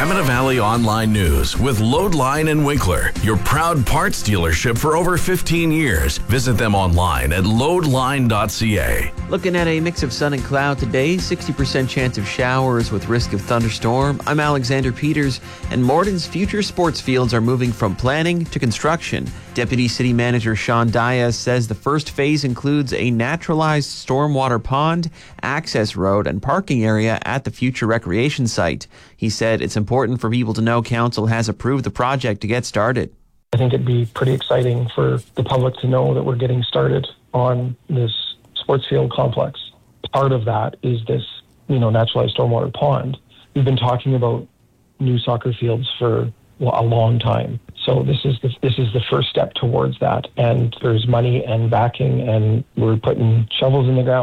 Pembina Valley Online News with Loadline and Winkler, your proud parts dealership for over 15 years. Visit them online at loadline.ca. Looking at a mix of sun and cloud today, 60% chance of showers with risk of thunderstorm. I'm Alexander Peters, and Morton's future sports fields are moving from planning to construction. Deputy City Manager Sean Diaz says the first phase includes a naturalized stormwater pond, access road, and parking area at the future recreation site. He said it's important for people to know council has approved the project to get started. I think it'd be pretty exciting for the public to know that we're getting started on this sports field complex. Part of that is this, naturalized stormwater pond. We've been talking about new soccer fields for a long time. So this is the first step towards that, and there's money and backing, and we're putting shovels in the ground.